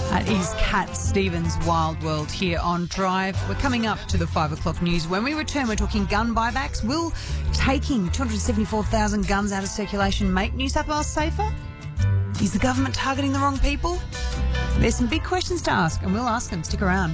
That is Cat Stevens' Wild World here on Drive. We're coming up to the 5 o'clock news. When we return, we're talking gun buybacks. Will taking 274,000 guns out of circulation make New South Wales safer? Is the government targeting the wrong people? There's some big questions to ask, and we'll ask them. Stick around.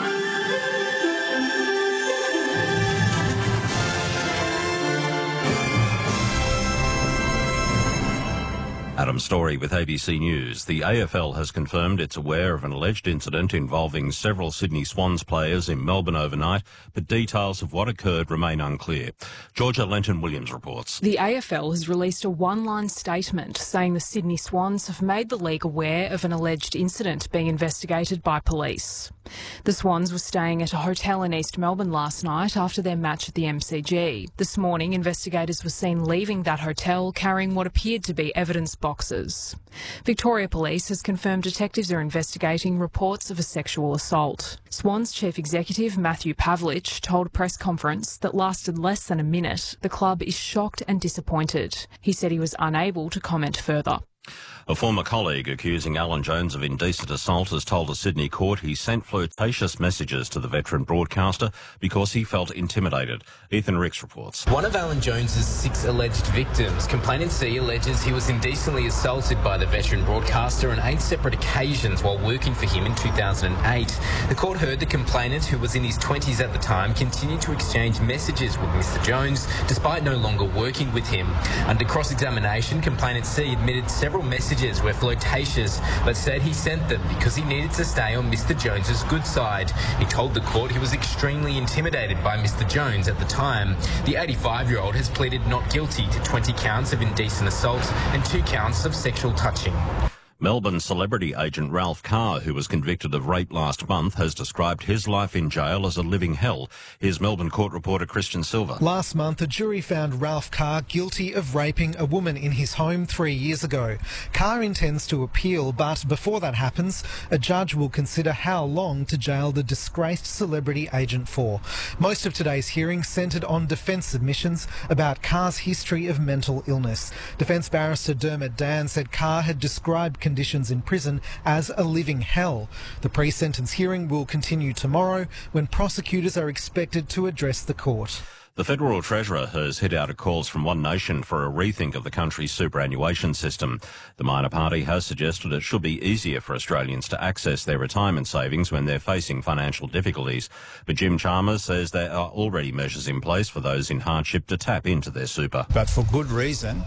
Adam Story with ABC News. The AFL has confirmed it's aware of an alleged incident involving several Sydney Swans players in Melbourne overnight, but details of what occurred remain unclear. Georgia Lenton-Williams reports. The AFL has released a one-line statement saying the Sydney Swans have made the league aware of an alleged incident being investigated by police. The Swans were staying at a hotel in East Melbourne last night after their match at the MCG. This morning, investigators were seen leaving that hotel carrying what appeared to be evidence boxes. Victoria Police has confirmed detectives are investigating reports of a sexual assault. Swans Chief Executive Matthew Pavlich told a press conference that lasted less than a minute the club is shocked and disappointed. He said he was unable to comment further. A former colleague accusing Alan Jones of indecent assault has told a Sydney court he sent flirtatious messages to the veteran broadcaster because he felt intimidated. Ethan Ricks reports. One of Alan Jones's 6 alleged victims, complainant C alleges he was indecently assaulted by the veteran broadcaster on 8 separate occasions while working for him in 2008. The court heard the complainant, who was in his 20s at the time, continued to exchange messages with Mr Jones despite no longer working with him. Under cross-examination, complainant C admitted several messages were flirtatious, but said he sent them because he needed to stay on Mr Jones's good side. He told the court he was extremely intimidated by Mr Jones at the time. The 85-year-old has pleaded not guilty to 20 counts of indecent assault and 2 counts of sexual touching. Melbourne celebrity agent Ralph Carr, who was convicted of rape last month, has described his life in jail as a living hell. Here's Melbourne court reporter Christian Silver. Last month, a jury found Ralph Carr guilty of raping a woman in his home 3 years ago. Carr intends to appeal, but before that happens, a judge will consider how long to jail the disgraced celebrity agent for. Most of today's hearing centred on defence submissions about Carr's history of mental illness. Defence barrister Dermot Dan said Carr had described conditions in prison as a living hell. The pre-sentence hearing will continue tomorrow when prosecutors are expected to address the court. The Federal Treasurer has hit out at calls from One Nation for a rethink of the country's superannuation system. The minor party has suggested it should be easier for Australians to access their retirement savings when they're facing financial difficulties. But Jim Chalmers says there are already measures in place for those in hardship to tap into their super. But for good reason,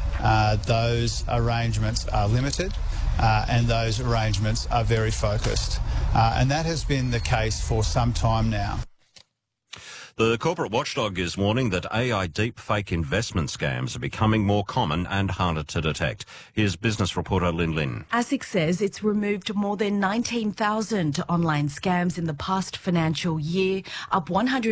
those arrangements are limited and those arrangements are very focused. And that has been the case for some time now. The corporate watchdog is warning that AI deepfake investment scams are becoming more common and harder to detect. Here's business reporter Lynn Lynn. ASIC says it's removed more than 19,000 online scams in the past financial year, up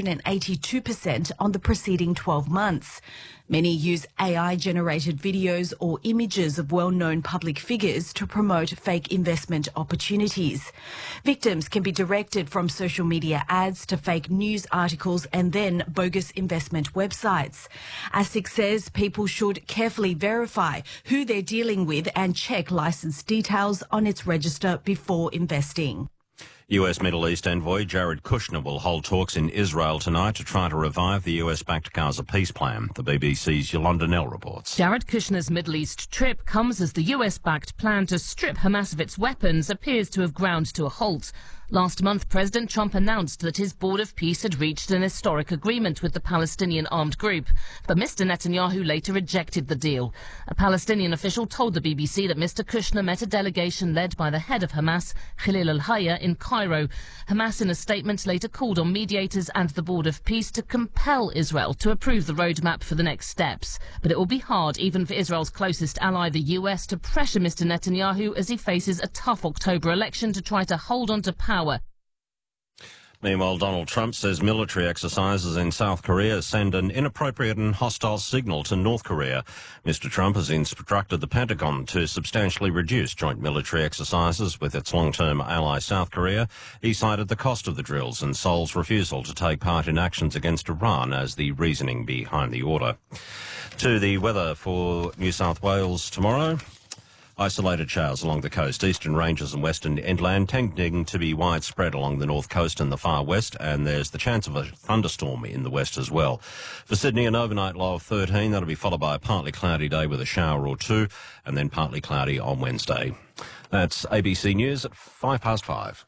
182% on the preceding 12 months. Many use AI-generated videos or images of well-known public figures to promote fake investment opportunities. Victims can be directed from social media ads to fake news articles and then bogus investment websites. ASIC says people should carefully verify who they're dealing with and check licence details on its register before investing. US Middle East envoy Jared Kushner will hold talks in Israel tonight to try to revive the US-backed Gaza peace plan. The BBC's Yolanda Nell reports. Jared Kushner's Middle East trip comes as the US-backed plan to strip Hamas of its weapons appears to have ground to a halt. Last month, President Trump announced that his Board of Peace had reached an historic agreement with the Palestinian armed group, but Mr. Netanyahu later rejected the deal. A Palestinian official told the BBC that Mr. Kushner met a delegation led by the head of Hamas, Khalil al-Hayya, in Cairo. Hamas, in a statement, later called on mediators and the Board of Peace to compel Israel to approve the roadmap for the next steps. But it will be hard, even for Israel's closest ally, the US, to pressure Mr. Netanyahu as he faces a tough October election to try to hold on to power. Meanwhile, Donald Trump says military exercises in South Korea send an inappropriate and hostile signal to North Korea. Mr. Trump has instructed the Pentagon to substantially reduce joint military exercises with its long-term ally South Korea. He cited the cost of the drills and Seoul's refusal to take part in actions against Iran as the reasoning behind the order. To the weather for New South Wales tomorrow. Isolated showers along the coast, eastern ranges and western inland, tending to be widespread along the north coast and the far west, and there's the chance of a thunderstorm in the west as well. For Sydney, an overnight low of 13. That'll be followed by a partly cloudy day with a shower or two, and then partly cloudy on Wednesday. That's ABC News at 5:05.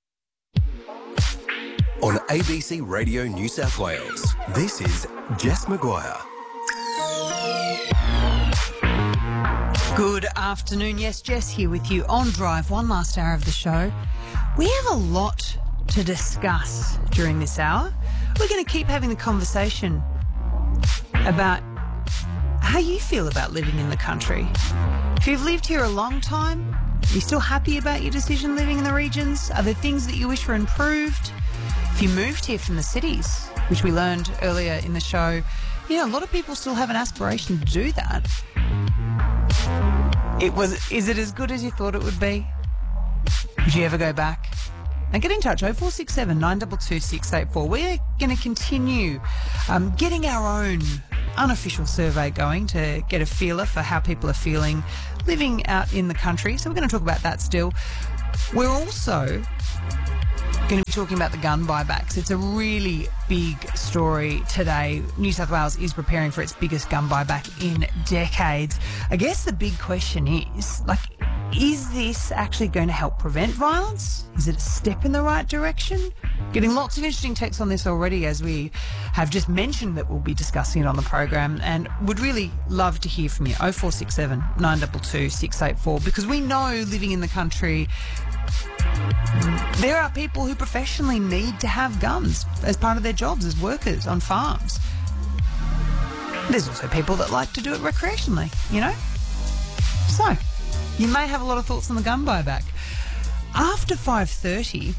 On ABC Radio New South Wales, this is Jess Maguire. Good afternoon. Yes, Jess here with you on Drive, one last hour of the show. We have a lot to discuss during this hour. We're going to keep having the conversation about how you feel about living in the country. If you've lived here a long time, are you still happy about your decision living in the regions? Are there things that you wish were improved? If you moved here from the cities, which we learned earlier in the show, a lot of people still have an aspiration to do that. Is it as good as you thought it would be? Would you ever go back? And get in touch, 0467 922 684. We're going to continue getting our own unofficial survey going to get a feeler for how people are feeling living out in the country. So we're going to talk about that still. We're also going to be talking about the gun buybacks. It's a really big story today. New South Wales is preparing for its biggest gun buyback in decades. I guess the big question is this actually going to help prevent violence? Is it a step in the right direction? Getting lots of interesting texts on this already, as we have just mentioned that we'll be discussing it on the program, and would really love to hear from you. 0467 922 684, because we know living in the country, there are people who professionally need to have guns as part of their jobs as workers on farms. There's also people that like to do it recreationally, So, you may have a lot of thoughts on the gun buyback. After 5:30,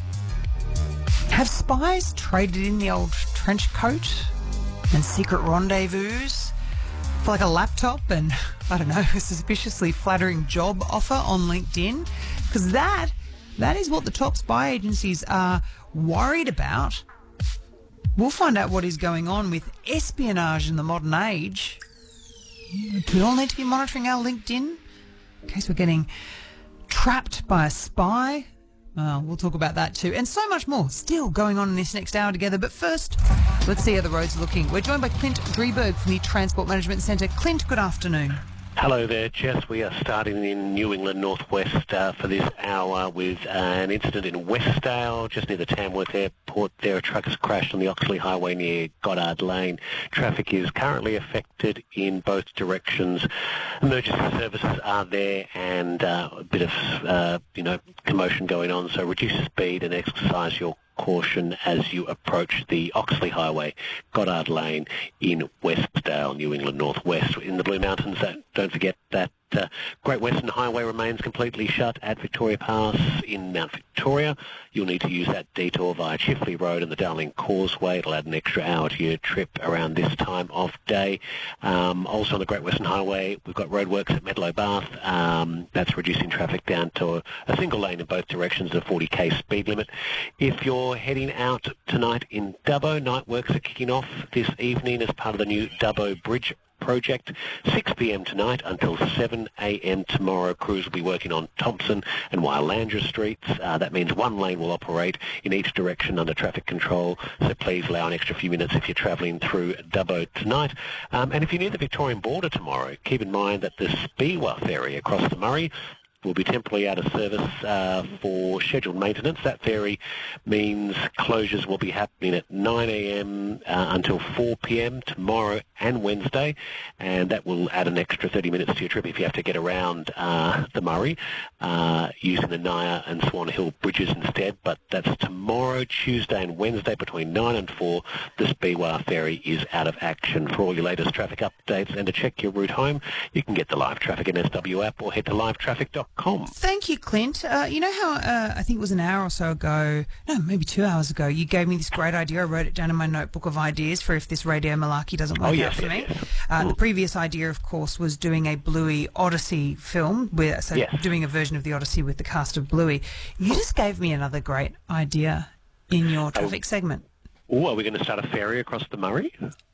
have spies traded in the old trench coat and secret rendezvous for like a laptop and, a suspiciously flattering job offer on LinkedIn? Because that is what the top spy agencies are worried about. We'll find out what is going on with espionage in the modern age. Do we all need to be monitoring our LinkedIn in case we're getting trapped by a spy? We'll talk about that too. And so much more still going on in this next hour together. But first, let's see how the roads are looking. We're joined by Clint Drieberg from the Transport Management Centre. Clint, good afternoon. Hello there, Jess. We are starting in New England Northwest for this hour with an incident in Westdale, just near the Tamworth Airport. There, a truck has crashed on the Oxley Highway near Goddard Lane. Traffic is currently affected in both directions. Emergency services are there, and a bit of, commotion going on. So reduce speed and exercise your caution as you approach the Oxley Highway, Goddard Lane in Westdale, New England Northwest. In the Blue Mountains, don't forget that Great Western Highway remains completely shut at Victoria Pass in Mount Victoria. You'll need to use that detour via Chifley Road and the Darling Causeway. It'll add an extra hour to your trip around this time of day. Also on the Great Western Highway, we've got roadworks at Medlow Bath. That's reducing traffic down to a single lane in both directions at a 40k speed limit. If you're heading out tonight in Dubbo, night works are kicking off this evening as part of the new Dubbo Bridge project. 6 p.m. tonight until 7 a.m. tomorrow. Crews will be working on Thompson and Wylandra streets. That means one lane will operate in each direction under traffic control, so please allow an extra few minutes if you're travelling through Dubbo tonight. And if you're near the Victorian border tomorrow, keep in mind that the Speewah ferry across the Murray will be temporarily out of service for scheduled maintenance. That ferry means closures will be happening at 9 a.m. Until 4 p.m. tomorrow and Wednesday, and that will add an extra 30 minutes to your trip if you have to get around the Murray using the Naya and Swan Hill bridges instead. But that's tomorrow, Tuesday and Wednesday between 9 and 4. The Speewah ferry is out of action. For all your latest traffic updates and to check your route home, you can get the Live Traffic NSW app or head to livetraffic.com. Thank you, Clint. You know how I think it was an hour or so ago, no, maybe 2 hours ago, you gave me this great idea. I wrote it down in my notebook of ideas for if this radio malarkey doesn't work out for me. The previous idea, of course, was doing a Bluey Odyssey film, doing a version of the Odyssey with the cast of Bluey. You just gave me another great idea in your traffic segment. Oh, are we going to start a ferry across the Murray?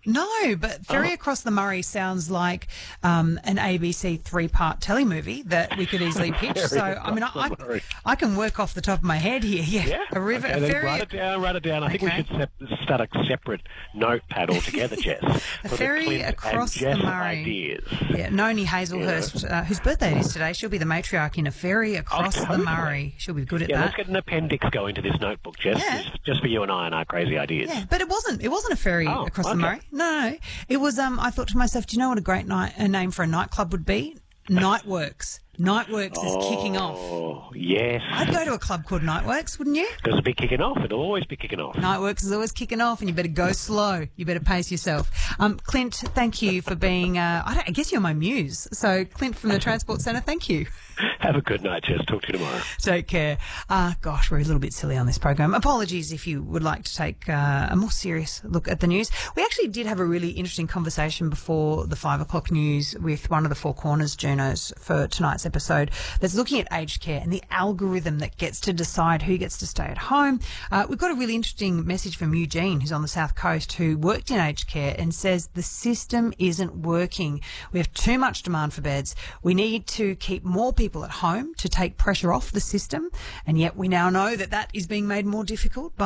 No, but Ferry Across the Murray sounds like an ABC 3-part telemovie that we could easily pitch. So, I mean, I can work off the top of my head here. Yeah. A river, okay, a ferry. Write it down. I think we should start a separate notepad altogether, Jess. A ferry across the Murray. Ideas. Yeah, Noni Hazelhurst, whose birthday it is today, she'll be the matriarch in A Ferry Across the Murray. She'll be good at that. Let's get an appendix going to this notebook, Jess. Just for you and I and our crazy ideas. Yeah, but it wasn't a ferry across the Murray. No. It was, I thought to myself, do you know what a great name for a nightclub would be? Nightworks. Nightworks is kicking off. Oh, yes. I'd go to a club called Nightworks, wouldn't you? Because it'll be kicking off. It'll always be kicking off. Nightworks is always kicking off, and you better go slow. You better pace yourself. Clint, thank you for being, I guess you're my muse. So, Clint from the Transport Centre, thank you. Have a good night, Jess. Talk to you tomorrow. Take care. Gosh, we're a little bit silly on this program. Apologies if you would like to take a more serious look at the news. We actually did have a really interesting conversation before the 5 o'clock news with one of the Four Corners journos for tonight's episode that's looking at aged care and the algorithm that gets to decide who gets to stay at home. We've got a really interesting message from Eugene, who's on the South Coast, who worked in aged care and says the system isn't working. We have too much demand for beds. We need to keep more people at home to take pressure off the system, and yet we now know that is being made more difficult by